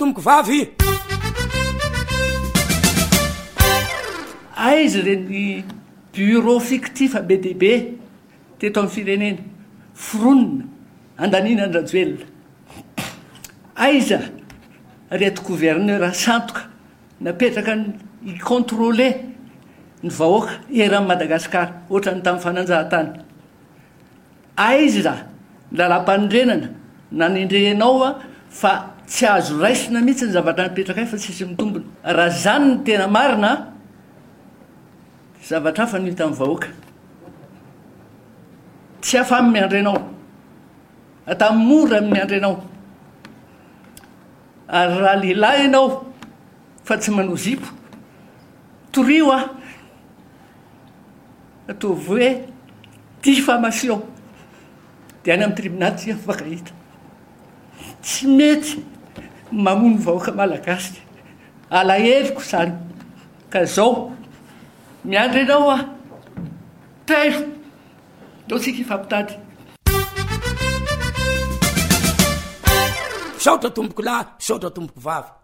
tomboko vavy aizy reny bureau fictif be deaibe teto amin'ny firenena foronina andanina andrajoelona aiza reto gouverneur santoka napetraka icontrôle ny vahoaka eran'ny Madagasikara ohatrany tamin'ny fananjahantany aiza lalam-panondrenana nanindrehnao a fa tsy azo raisina mihitsy ny zavatra napetraka fa tsisy mitombona raha zany ny tena marina zavatra hafa no hita amin'ny vahoaka tsy afamy miandry anao atamin'ny mora miandry anao ary raha lehilahy ianao fa tsy manao zipo torio ataovy hoe diffamation dia any amin'ny tribunal tsy afaka hita tsy mety mamono vahoaka malagasy alaheviko zany ka zao miandry ianao telo ndao tsika ifampitady saotra tomboko lahy saotra tomboko vavy